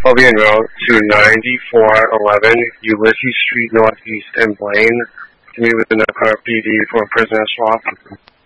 being route to 9411 Ulysses Street Northeast in Blaine to meet with the Car PD for a prisoner swap.